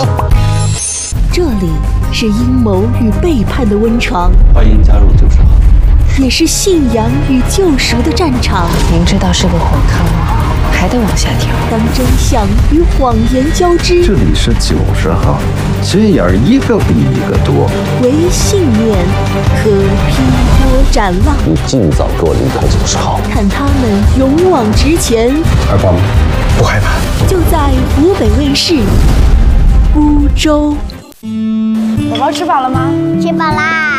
这里是阴谋与背叛的温床， 欢迎加入90号， 也是信仰与救赎的战场。 明知道是个火坑，还得往下跳。 当真相与谎言交织， 这里是90号，心眼儿一个比一个多。 唯信念可劈波斩浪。 你尽早给我离开90号， 看他们勇往直前。 害怕吗？不害怕。 就在湖北卫视《孤舟》。 宝宝吃饱了吗？ 吃饱啦。